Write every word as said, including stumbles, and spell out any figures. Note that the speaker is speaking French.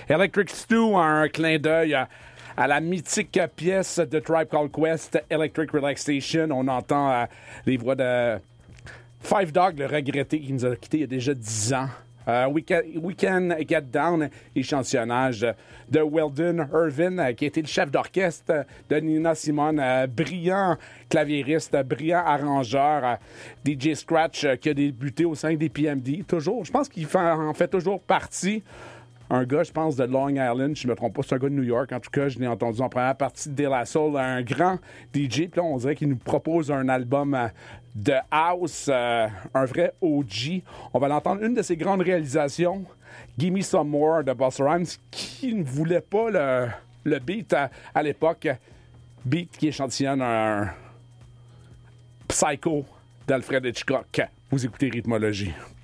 Electric Stew, un clin d'œil à, à la mythique pièce de Tribe Called Quest, Electric Relaxation. On entend euh, les voix de Five Dog, le regretté, qui nous a quittés il y a déjà dix ans. Euh, we, can, we Can Get Down, échantillonnage de Weldon Irvin, euh, qui a été le chef d'orchestre de Nina Simone, euh, brillant claviériste, brillant arrangeur, euh, D J Scratch, euh, qui a débuté au sein des P M D. Toujours, je pense qu'il fait, en fait toujours partie. Un gars, je pense, de Long Island, je ne me trompe pas, c'est un gars de New York. En tout cas, je l'ai entendu en première partie de De La Soul, un grand D J. Puis là, on dirait qu'il nous propose un album euh, de house, euh, un vrai O G. On va l'entendre, une de ses grandes réalisations, Gimme Some More de Busta Rhymes, qui ne voulait pas le, le beat à, à l'époque. Beat qui échantillonne un Psycho d'Alfred Hitchcock. Vous écoutez Rythmologie.